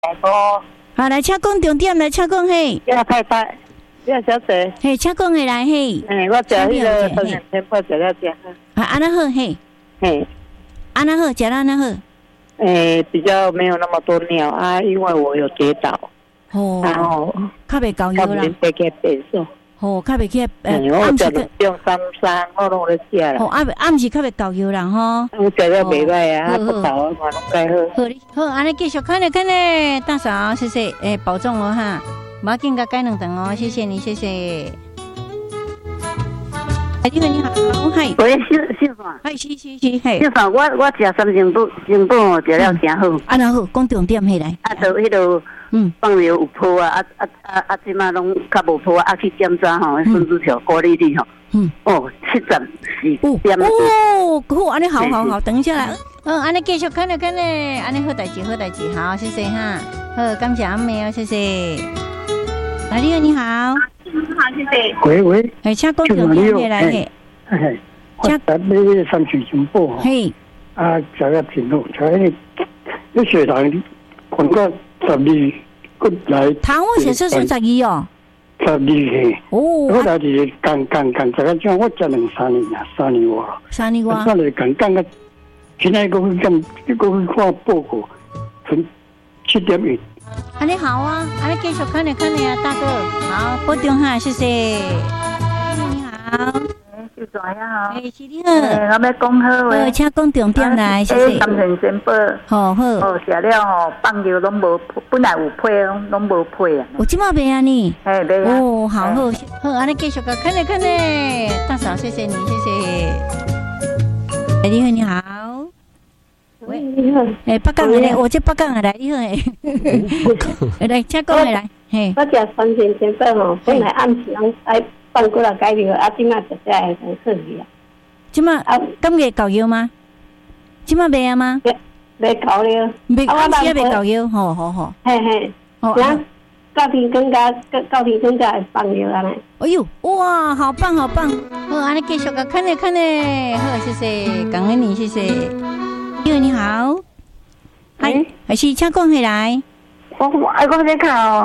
好，来，请讲重点，来，请讲嘿。 要太太，要小姐。 嘿，请讲嘿来嘿。 我食迄个糖尿天宝食了真好。 安那好嘿。 嘿， 安那好，食了安那好。 比较没有那么多尿啊，因为我有跌倒。哦。然后。 较袂高腰啦。 较袂变瘦。 哦，较袂去我食了用3我拢咧食啦。 哦，暗时较袂高腰啦吼。 我食了袂歹啊，不倒我拢该好。 好，安尼继续看咧看咧，大嫂，谢谢，保重哦哈，不要紧，甲改两顿哦，谢谢你，谢谢。你好，嗨。 喂，秀爽。 嗨，是，嘿。 秀爽，我食3斤半，食了真好。 安那好，讲重点起来。 就迄个。放尿有泡啊，即马拢较无泡啊，去检查吼，孙子条高丽丽吼，74点。 哦，好，安尼好，等一下来，安尼继续看咧，安尼好代志，好，谢谢哈，好，感谢阿妹哦，谢谢。来，你好， 谢谢。 喂， 请讲重点来嘿。 我买3寸金宝， 嘿， 食了挺好，食那血糖管到12，过来。 糖我写12哦。 12嘿。 哦。 我来是干，这个种我食2、3年啊，3年外。3年外。我来干个，现在个看报告，从7.1。 安尼好啊，安尼继续看咧啊，大哥，好，保重哈，谢谢。你好。 秀爽呀好， 是你好， 我要讲好话， 请讲重点来，谢谢。 3寸仙宝， 好， 食了吼，放尿拢无，本来有配拢无配啊。 有即马袂啊你？ 袂啊。 哦，好，安尼继续个看咧，大嫂，谢谢你，谢谢。你好。喂，你好。北港的，我这北港的来，你好来，请讲来，嘿。 我食3寸仙宝吼，本来暗时拢爱。放过来改尿，即马实在会好去啊！ 即马今月够药吗？即马未啊吗？ 未够了， 未暗时也未够药，好。 嘿，然到天更加会放尿啊！ 哎呦，哇，好棒！好，安尼继续个看咧，好，谢谢，感恩你，谢谢。你好，嗨，还是请讲起来。 我在看。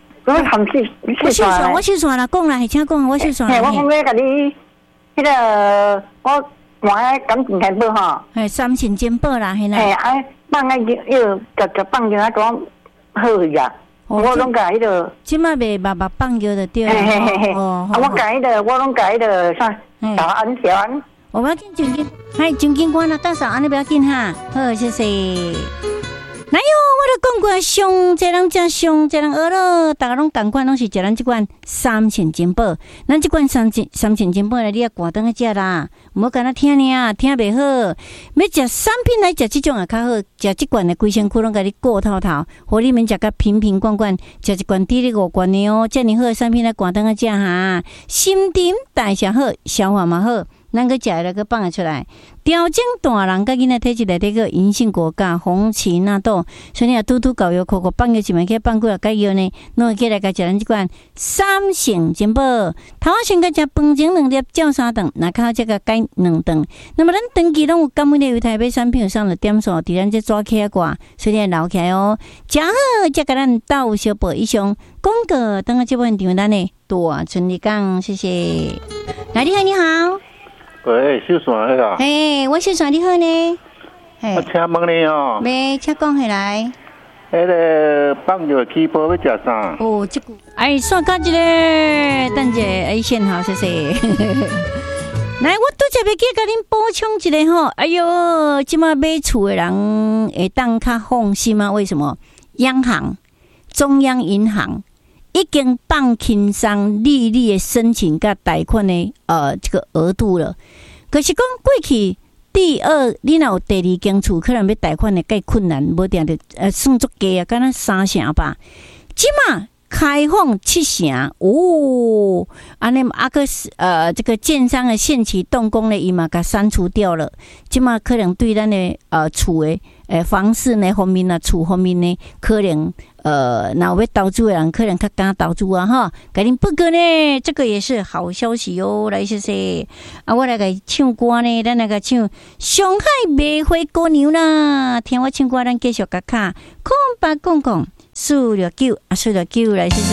我收线啦，讲啦，请讲，我收线啦。 我讲要甲你，迄个我换感情开宝吼。 3寸金宝啦，嘿啦。 放要放尿讲好去啊。我拢甲迄个。 即马袂白放尿就对了。 我甲迄个，我拢甲迄个啥调安。 我要紧奖金，奖金关啦，大嫂，安尼不要紧哈。好，谢谢。哪有？我都讲过，上这人食上这人学咯，大家拢同款，拢是食咱这款3寸金宝。咱这款三寸金宝咧，你也挂灯去食啦，唔好干那听呢，听袂好。要食产品来食这种也较好，食这罐的规身躯拢甲你过透，互你们食个瓶罐，食一罐滴5罐的哦，这么好的产品来挂灯去食哈，心情代谢好，消化嘛好。咱个食了个放出来，调整大人甲囡仔体质内底个银杏果苷、红芪纳豆，所以你拄搞药口放药一枚去放过来解药呢，弄起来甲食咱即款3寸金宝。头仔先甲食饭前2粒，照3顿，那靠这个解2顿。那么咱长期拢有感冒的，有台北产品有上了点数，伫咱这抓起来挂，所以留起来哦。食好，再甲咱斗小宝以上广告，等下这部分场咱的大顺利讲，谢谢。来，你好。 喂，秀爽那个。 嘿，我秀爽你好呢。 我请问你哦。 没，请讲起来。 迄个放尿起泡要食啥？ 哦，这个，算到一个，等者先好，谢谢。来，我拄则要去甲恁补充一个吼。哎呦，即马买厝的人会当较放心吗？为什么？中央银行已经放轻松利率的申请甲贷款的这个额度了。可是讲过去第二，你若有第2间厝，可能要贷款的介困难，无定着算足低啊，敢若3成吧。即马开放7成哦，安尼个这个建商的限期动工呢，伊嘛甲删除掉了。即马可能对咱的厝的房市呢方面啊，厝方面呢，可能若要投资的人可能较敢投资啊哈。甲恁报告呢，这个也是好消息哦。来谢谢我来个唱歌呢，咱来个唱上海卖花姑娘啦，听我唱歌，咱继续甲卡空白讲。 469啊，469来，谢谢。